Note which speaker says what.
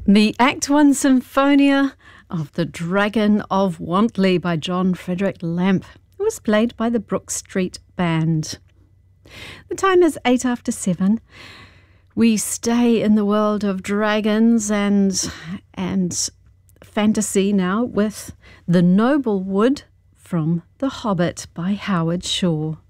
Speaker 1: The Act One Symphonia of the Dragon of Wantley by John Frederick Lamp. It was played by the Brook Street Band. The time is 7:08. We stay in the world of dragons and fantasy now with The Noble Wood from The Hobbit by Howard Shore.